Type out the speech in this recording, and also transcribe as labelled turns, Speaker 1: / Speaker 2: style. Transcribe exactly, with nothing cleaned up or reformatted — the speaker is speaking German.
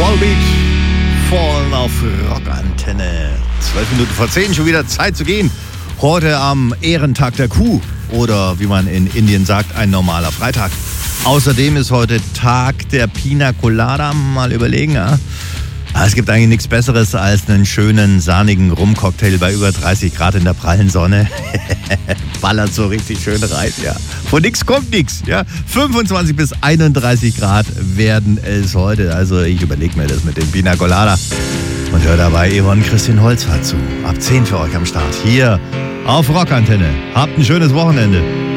Speaker 1: Volbeat, Fallen auf Rockantenne. Zwölf Minuten vor zehn, schon wieder Zeit zu gehen. Heute am Ehrentag der Kuh oder wie man in Indien sagt, ein normaler Freitag. Außerdem ist heute Tag der Pina Colada. Mal überlegen, ja? Es gibt eigentlich nichts Besseres als einen schönen, sahnigen Rumcocktail bei über dreißig Grad in der prallen Sonne. Ballert so richtig schön rein, ja. Von nix kommt nix, ja. fünfundzwanzig bis einunddreißig Grad werden es heute. Also ich überlege mir das mit dem Pina Colada. Und höre dabei Yvonne Christine Holzfahrt zu. Ab zehn für euch am Start. Hier auf Rockantenne. Habt ein schönes Wochenende.